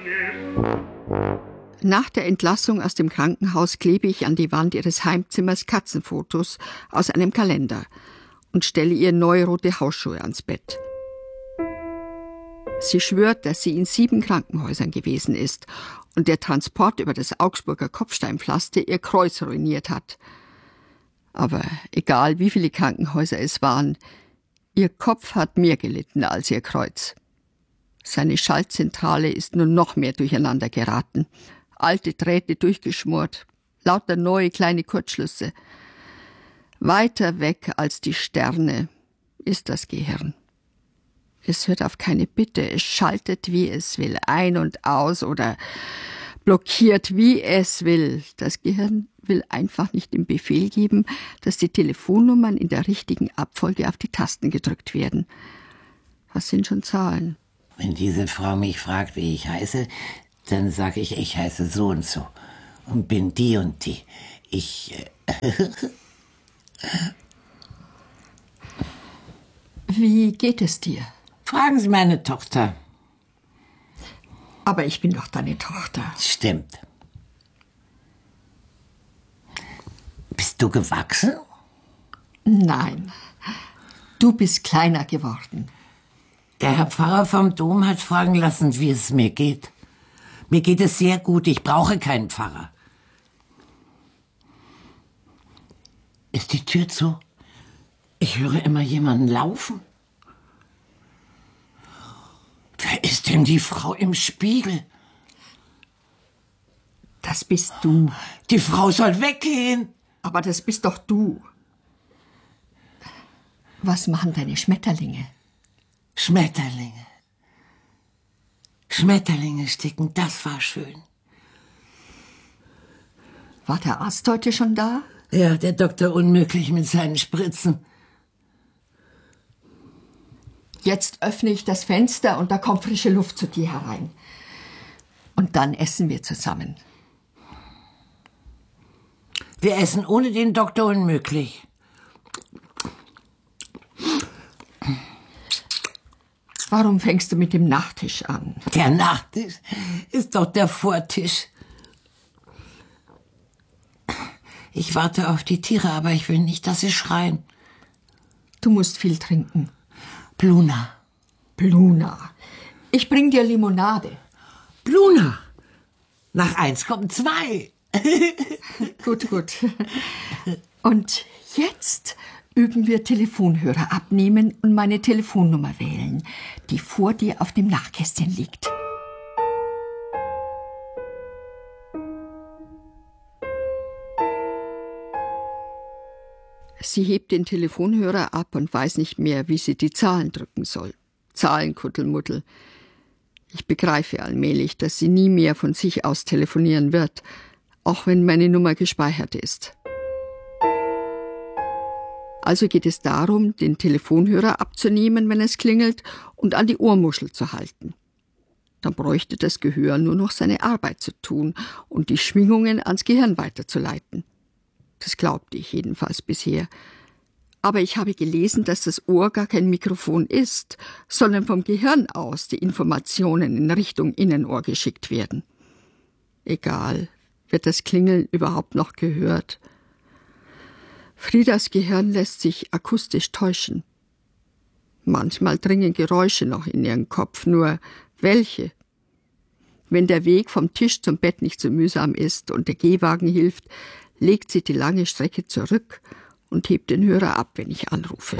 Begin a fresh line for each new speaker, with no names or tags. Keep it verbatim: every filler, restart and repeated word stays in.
Nach der Entlassung aus dem Krankenhaus klebe ich an die Wand ihres Heimzimmers Katzenfotos aus einem Kalender und stelle ihr neue rote Hausschuhe ans Bett. Sie schwört, dass sie in sieben Krankenhäusern gewesen ist und der Transport über das Augsburger Kopfsteinpflaster ihr Kreuz ruiniert hat. Aber egal, wie viele Krankenhäuser es waren, ihr Kopf hat mehr gelitten als ihr Kreuz. Seine Schaltzentrale ist nun noch mehr durcheinander geraten. Alte Drähte durchgeschmort, lauter neue kleine Kurzschlüsse. Weiter weg als die Sterne ist das Gehirn. Es hört auf keine Bitte, es schaltet, wie es will, ein und aus oder blockiert, wie es will. Das Gehirn will einfach nicht den Befehl geben, dass die Telefonnummern in der richtigen Abfolge auf die Tasten gedrückt werden. Was sind schon Zahlen?
Wenn diese Frau mich fragt, wie ich heiße, dann sage ich, ich heiße so und so und bin die und die. Ich... Äh
Wie geht es dir?
Fragen Sie meine Tochter.
Aber ich bin doch deine Tochter.
Stimmt. Bist du gewachsen?
Nein, du bist kleiner geworden.
Der Herr Pfarrer vom Dom hat fragen lassen, wie es mir geht. Mir geht es sehr gut, ich brauche keinen Pfarrer. Ist die Tür zu? Ich höre immer jemanden laufen. Wer ist denn die Frau im Spiegel?
Das bist du.
Die Frau soll weggehen.
Aber das bist doch du. Was machen deine Schmetterlinge?
Schmetterlinge. Schmetterlinge sticken, das war schön.
War der Arzt heute schon da?
Ja, der Doktor Unmöglich mit seinen Spritzen.
Jetzt öffne ich das Fenster und da kommt frische Luft zu dir herein. Und dann essen wir zusammen.
Wir essen ohne den Doktor Unmöglich.
Warum fängst du mit dem Nachtisch an?
Der Nachtisch ist doch der Vortisch. Ich warte auf die Tiere, aber ich will nicht, dass sie schreien.
Du musst viel trinken.
Bluna.
Bluna. Ich bring dir Limonade.
Bluna. Nach eins kommen zwei.
Gut, gut. Und jetzt üben wir Telefonhörer abnehmen und meine Telefonnummer wählen, die vor dir auf dem Nachkästchen liegt. Sie hebt den Telefonhörer ab und weiß nicht mehr, wie sie die Zahlen drücken soll. Zahlenkuddelmuddel. Ich begreife allmählich, dass sie nie mehr von sich aus telefonieren wird, auch wenn meine Nummer gespeichert ist. Also geht es darum, den Telefonhörer abzunehmen, wenn es klingelt, und an die Ohrmuschel zu halten. Dann bräuchte das Gehör nur noch seine Arbeit zu tun und die Schwingungen ans Gehirn weiterzuleiten. Das glaubte ich jedenfalls bisher. Aber ich habe gelesen, dass das Ohr gar kein Mikrofon ist, sondern vom Gehirn aus die Informationen in Richtung Innenohr geschickt werden. Egal, wird das Klingeln überhaupt noch gehört? Friedas Gehirn lässt sich akustisch täuschen. Manchmal dringen Geräusche noch in ihren Kopf, nur welche? Wenn der Weg vom Tisch zum Bett nicht so mühsam ist und der Gehwagen hilft, legt sie die lange Strecke zurück und hebt den Hörer ab, wenn ich anrufe.